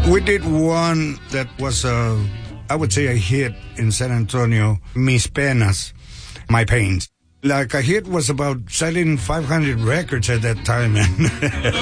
We did one that was, I would say, a hit in San Antonio, Mis Penas, My Pains. Like a hit was about selling 500 records at that time, man.